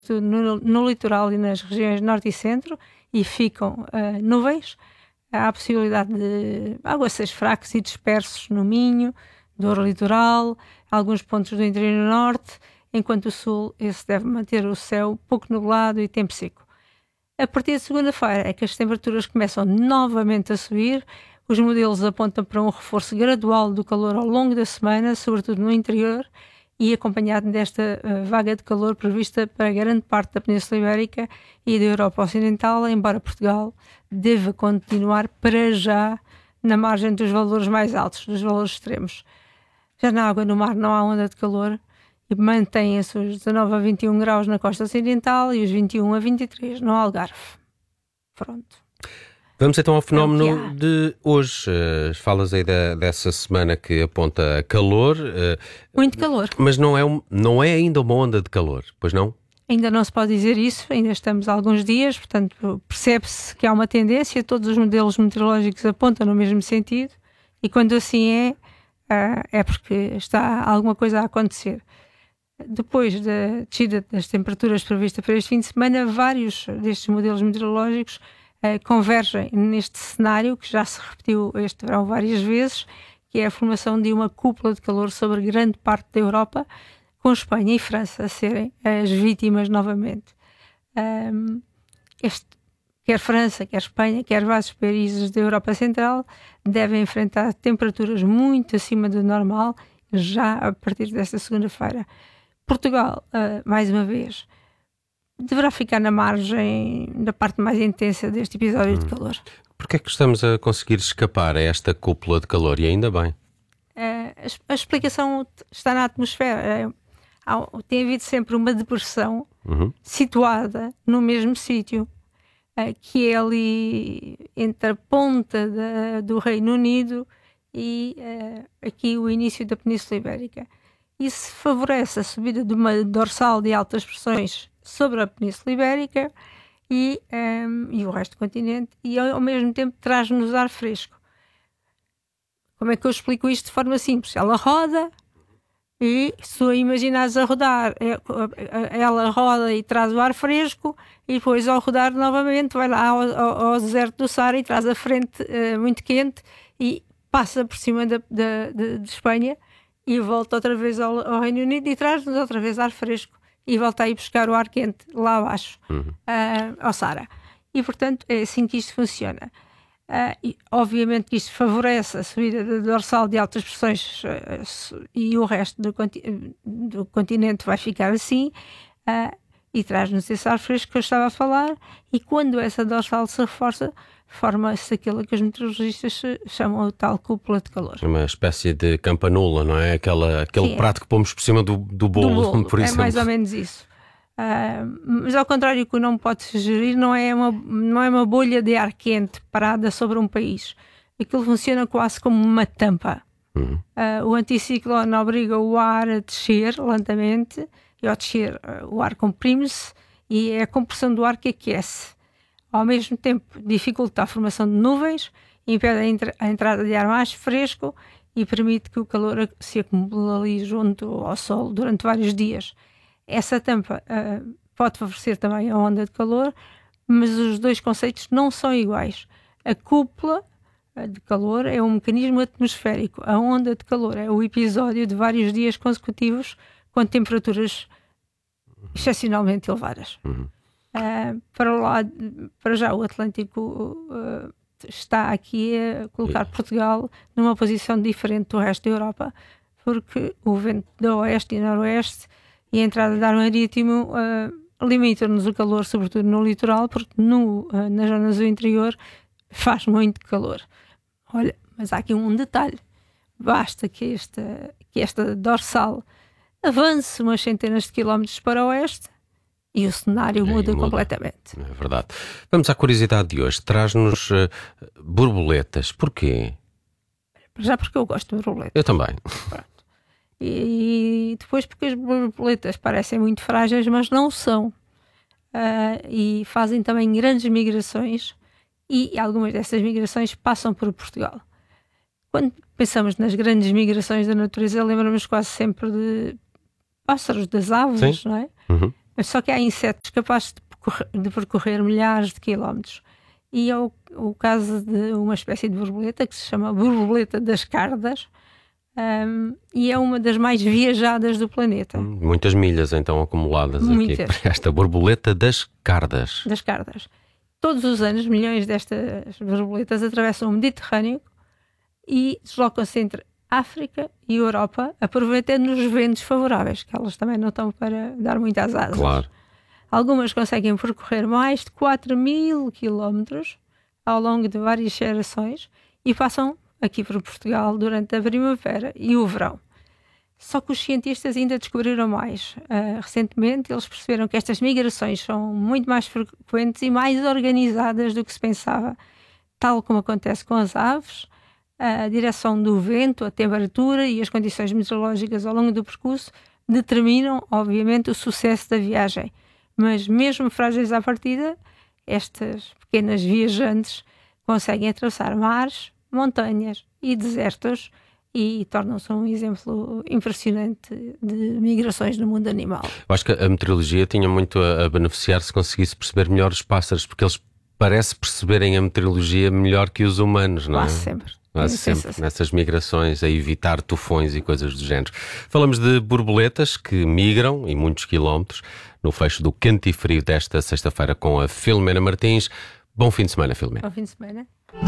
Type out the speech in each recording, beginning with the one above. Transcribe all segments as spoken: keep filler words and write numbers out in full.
no, no litoral e nas regiões norte e centro, e ficam uh, nuvens. Há a possibilidade de aguaceiros fracos e dispersos no Minho, Douro Litoral, alguns pontos do interior norte, enquanto o sul esse deve manter o céu pouco nublado e tempo seco. A partir de segunda-feira é que as temperaturas começam novamente a subir. Os modelos apontam para um reforço gradual do calor ao longo da semana, sobretudo no interior, e acompanhado desta uh, vaga de calor prevista para grande parte da Península Ibérica e da Europa Ocidental, embora Portugal deva continuar para já na margem dos valores mais altos, dos valores extremos. Já na água no mar não há onda de calor e mantém-se os dezanove a vinte e um graus na costa ocidental e os vinte e um a vinte e três no Algarve. Pronto. Vamos então ao fenómeno de hoje. Uh, falas aí da, dessa semana que aponta calor. Uh, Muito calor. Mas não é, um, não é ainda uma onda de calor, pois não? Ainda não se pode dizer isso, ainda estamos há alguns dias, portanto percebe-se que há uma tendência, todos os modelos meteorológicos apontam no mesmo sentido e quando assim é, uh, é porque está alguma coisa a acontecer. Depois da descida das temperaturas prevista para este fim de semana, vários destes modelos meteorológicos Uh, convergem neste cenário que já se repetiu este verão várias vezes, que é a formação de uma cúpula de calor sobre grande parte da Europa, com Espanha e França a serem as vítimas novamente. Um, este, quer França, quer Espanha, quer vários países da Europa Central devem enfrentar temperaturas muito acima do normal já a partir desta segunda-feira. Portugal, uh, mais uma vez, deverá ficar na margem da parte mais intensa deste episódio hum. de calor. Porquê é que estamos a conseguir escapar a esta cúpula de calor? E ainda bem. Uh, a, a explicação está na atmosfera. Uh, há, tem havido sempre uma depressão uhum. situada no mesmo sítio, uh, que é ali entre a ponta da, do Reino Unido e uh, aqui o início da Península Ibérica. Isso favorece a subida de uma dorsal de altas pressões sobre a Península Ibérica e, um, e o resto do continente e ao, ao mesmo tempo traz-nos ar fresco. Como é que eu explico isto de forma simples? Ela roda e se tu imaginares a rodar, ela roda e traz o ar fresco e depois ao rodar novamente vai lá ao, ao, ao deserto do Saara e traz a frente uh, muito quente e passa por cima da, da, de, de Espanha e volta outra vez ao, ao Reino Unido e traz-nos outra vez ar fresco. E volta a ir buscar o ar quente lá abaixo, uhum. uh, ao Saara. E, portanto, é assim que isto funciona. Uh, e, obviamente que isto favorece a subida da dorsal de altas pressões uh, e o resto do, conti- do continente vai ficar assim uh, e traz-nos esse ar fresco que eu estava a falar e quando essa dorsal se reforça, forma-se aquilo que os meteorologistas chamam de tal cúpula de calor. Uma espécie de campanula, não é? Aquela, aquele Sim, prato é. que pomos por cima do, do, bolo, do bolo, por exemplo. É mais ou menos isso. Uh, mas ao contrário que o nome pode sugerir, não é, uma, não é uma bolha de ar quente parada sobre um país. Aquilo funciona quase como uma tampa. Uhum. Uh, o anticiclone obriga o ar a descer lentamente e ao descer uh, o ar comprime-se e é a compressão do ar que aquece. Ao mesmo tempo, dificulta a formação de nuvens, impede a, entra- a entrada de ar mais fresco e permite que o calor se acumule ali junto ao sol durante vários dias. Essa tampa uh, pode favorecer também a onda de calor, mas os dois conceitos não são iguais. A cúpula uh, de calor é um mecanismo atmosférico. A onda de calor é o episódio de vários dias consecutivos com temperaturas excepcionalmente elevadas. Uhum. Uh, para, lá, para já o Atlântico uh, está aqui a colocar Portugal numa posição diferente do resto da Europa, porque o vento do oeste e noroeste e a entrada de ar marítimo uh, limitam-nos o calor, sobretudo no litoral, porque no, uh, nas zonas do interior faz muito calor. Olha, mas há aqui um detalhe, basta que esta, que esta dorsal avance umas centenas de quilómetros para o oeste e o cenário muda, muda completamente. É verdade. Vamos à curiosidade de hoje. Traz-nos uh, borboletas. Porquê? Já porque eu gosto de borboletas. Eu também. Pronto. E, e depois porque as borboletas parecem muito frágeis, mas não são. Uh, e fazem também grandes migrações e algumas dessas migrações passam por Portugal. Quando pensamos nas grandes migrações da natureza, lembramos quase sempre de pássaros, das aves, Sim. não é? Uhum. Só que há insetos capazes de percorrer, de percorrer milhares de quilómetros. E é o, o caso de uma espécie de borboleta que se chama borboleta das cardas, um, e é uma das mais viajadas do planeta. Hum, muitas milhas então acumuladas Muitas. aqui. Esta borboleta das cardas. Das cardas. Todos os anos, milhões destas borboletas atravessam o Mediterrâneo e deslocam-se entre África e Europa, aproveitando os ventos favoráveis, que elas também não estão para dar muitas asas. Claro. Algumas conseguem percorrer mais de quatro mil quilómetros ao longo de várias gerações e passam aqui por Portugal durante a primavera e o verão. Só que os cientistas ainda descobriram mais. Uh, recentemente eles perceberam que estas migrações são muito mais frequentes e mais organizadas do que se pensava, tal como acontece com as aves. A direção do vento, a temperatura e as condições meteorológicas ao longo do percurso determinam, obviamente, o sucesso da viagem. Mas mesmo frágeis à partida, estas pequenas viajantes conseguem atravessar mares, montanhas e desertos e tornam-se um exemplo impressionante de migrações no mundo animal. Eu acho que a meteorologia tinha muito a, a beneficiar se conseguisse perceber melhor os pássaros, porque eles parecem perceberem a meteorologia melhor que os humanos, não é? Quase sempre. Quase sempre, nessas migrações, a evitar tufões e coisas do género. Falamos de borboletas que migram, e muitos quilómetros, no fecho do Quente e Frio desta sexta-feira com a Filomena Martins. Bom fim de semana, Filomena. Bom fim de semana.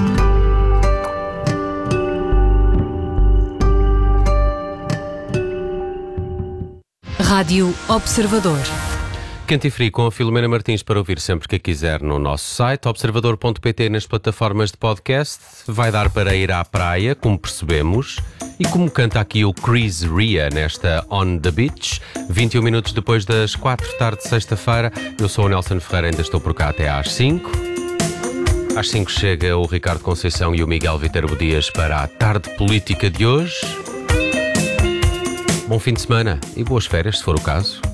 Rádio Observador. Quente e Frio com a Filomena Martins para ouvir sempre que quiser no nosso site, observador ponto pt, nas plataformas de podcast. Vai dar para ir à praia, como percebemos, e como canta aqui o Chris Ria nesta On the Beach, vinte e um minutos depois das quatro da tarde de sexta-feira. Eu sou o Nelson Ferreira, ainda estou por cá até às cinco. Às cinco chega o Ricardo Conceição e o Miguel Viterbo Dias para a tarde política de hoje. Bom fim de semana e boas férias, se for o caso.